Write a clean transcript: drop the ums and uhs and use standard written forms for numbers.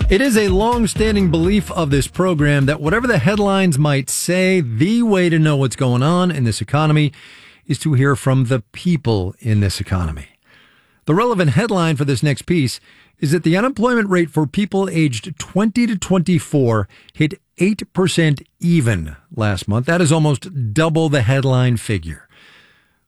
It is a long-standing belief of this program that whatever the headlines might say, the way to know what's going on in this economy is to hear from the people in this economy. The relevant headline for this next piece is that the unemployment rate for people aged 20 to 24 hit 8% even last month. That is almost double the headline figure.